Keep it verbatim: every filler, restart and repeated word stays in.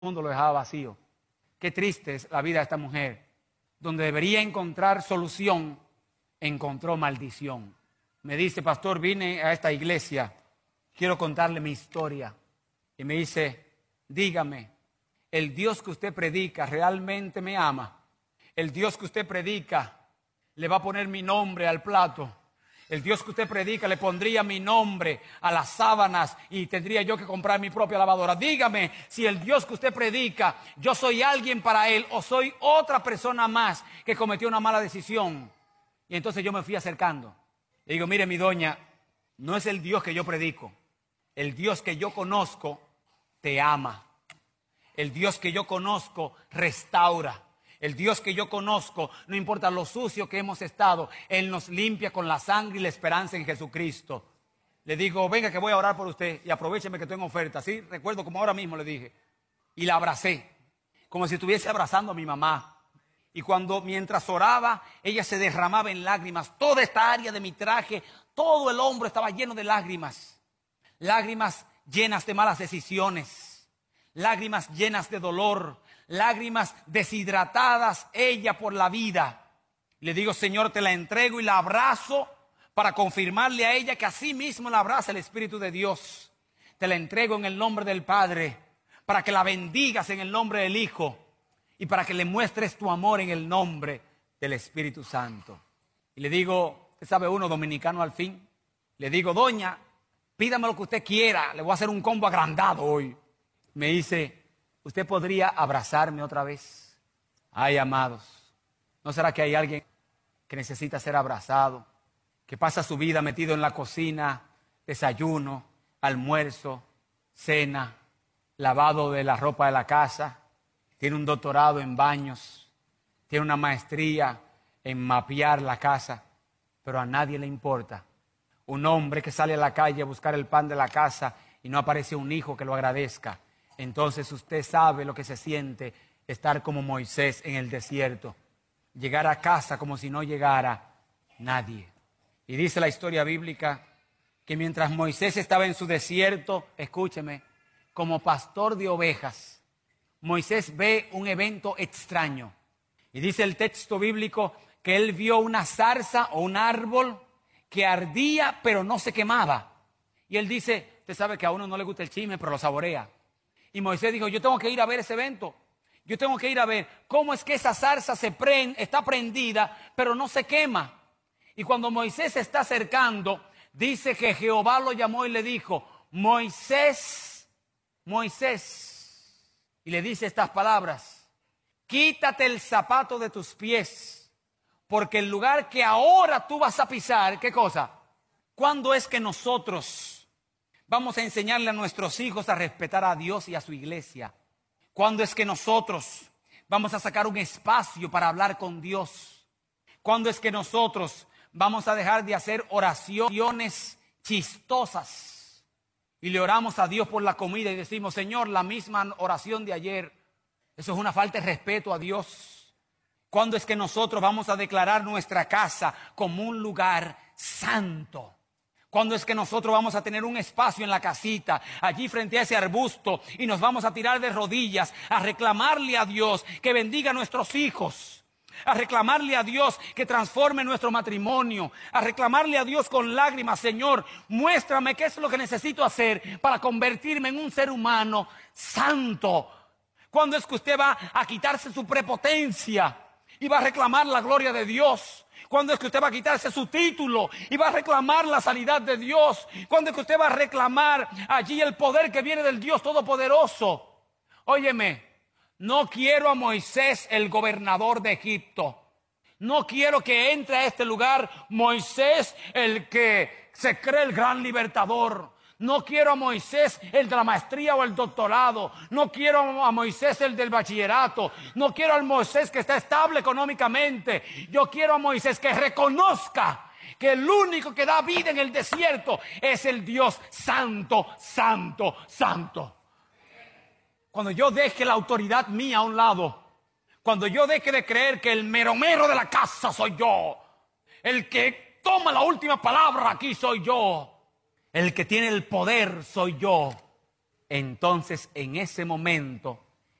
mundo lo dejaba vacío. Qué triste es la vida de esta mujer. Donde debería encontrar solución, encontró maldición. Me dice, pastor, vine a esta iglesia, quiero contarle mi historia. Y me dice, dígame, ¿el Dios que usted predica realmente me ama? ¿El Dios que usted predica le va a poner mi nombre al plato? El Dios que usted predica le pondría mi nombre a las sábanas y tendría yo que comprar mi propia lavadora. Dígame si el Dios que usted predica, yo soy alguien para Él o soy otra persona más que cometió una mala decisión. Y entonces yo me fui acercando. Le digo, mire mi doña, no es el Dios que yo predico. El Dios que yo conozco te ama. El Dios que yo conozco restaura. El Dios que yo conozco, no importa lo sucio que hemos estado, Él nos limpia con la sangre y la esperanza en Jesucristo. Le digo, venga que voy a orar por usted y aprovecheme que tengo oferta. ¿Sí? Recuerdo como ahora mismo le dije. Y la abracé, como si estuviese abrazando a mi mamá. Y cuando mientras oraba, ella se derramaba en lágrimas. Toda esta área de mi traje, todo el hombro estaba lleno de lágrimas. Lágrimas llenas de malas decisiones. Lágrimas llenas de dolor. Lágrimas deshidratadas ella por la vida. Le digo, Señor, te la entrego y la abrazo para confirmarle a ella que así mismo la abraza el Espíritu de Dios. Te la entrego en el nombre del Padre, para que la bendigas en el nombre del Hijo y para que le muestres tu amor en el nombre del Espíritu Santo. Y le digo, ¿usted sabe uno dominicano al fin? Le digo, doña, pídame lo que usted quiera, le voy a hacer un combo agrandado hoy. Me dice, ¿usted podría abrazarme otra vez? Ay, amados, ¿no será que hay alguien que necesita ser abrazado? Que pasa su vida metido en la cocina, desayuno, almuerzo, cena, lavado de la ropa de la casa, tiene un doctorado en baños, tiene una maestría en mapear la casa, pero a nadie le importa. Un hombre que sale a la calle a buscar el pan de la casa y no aparece un hijo que lo agradezca. Entonces usted sabe lo que se siente estar como Moisés en el desierto. Llegar a casa como si no llegara nadie. Y dice la historia bíblica que mientras Moisés estaba en su desierto, escúcheme, como pastor de ovejas, Moisés ve un evento extraño. Y dice el texto bíblico que él vio una zarza o un árbol que ardía pero no se quemaba. Y él dice, usted sabe que a uno no le gusta el chisme pero lo saborea. Y Moisés dijo, yo tengo que ir a ver ese evento. Yo tengo que ir a ver cómo es que esa zarza se prende, está prendida, pero no se quema. Y cuando Moisés se está acercando, dice que Jehová lo llamó y le dijo, Moisés, Moisés. Y le dice estas palabras, quítate el zapato de tus pies, porque el lugar que ahora tú vas a pisar, ¿qué cosa? ¿Cuándo es que nosotros vamos a enseñarle a nuestros hijos a respetar a Dios y a su iglesia? ¿Cuándo es que nosotros vamos a sacar un espacio para hablar con Dios? ¿Cuándo es que nosotros vamos a dejar de hacer oraciones chistosas y le oramos a Dios por la comida y decimos, Señor, la misma oración de ayer? Eso es una falta de respeto a Dios. ¿Cuándo es que nosotros vamos a declarar nuestra casa como un lugar santo? ¿Cuándo es que nosotros vamos a tener un espacio en la casita, allí frente a ese arbusto, y nos vamos a tirar de rodillas a reclamarle a Dios que bendiga a nuestros hijos, a reclamarle a Dios que transforme nuestro matrimonio, a reclamarle a Dios con lágrimas, Señor, muéstrame qué es lo que necesito hacer para convertirme en un ser humano santo? ¿Cuándo es que usted va a quitarse su prepotencia y va a reclamar la gloria de Dios? ¿Cuándo es que usted va a quitarse su título y va a reclamar la sanidad de Dios? ¿Cuándo es que usted va a reclamar allí el poder que viene del Dios Todopoderoso? Óyeme, no quiero a Moisés, el gobernador de Egipto. No quiero que entre a este lugar Moisés, el que se cree el gran libertador. No quiero a Moisés, el de la maestría o el doctorado. No quiero a Moisés, el del bachillerato. No quiero a Moisés que está estable económicamente. Yo quiero a Moisés que reconozca que el único que da vida en el desierto es el Dios santo, santo, santo. Cuando yo deje la autoridad mía a un lado, cuando yo deje de creer que el mero mero de la casa soy yo, el que toma la última palabra aquí soy yo, el que tiene el poder soy yo, entonces en ese momento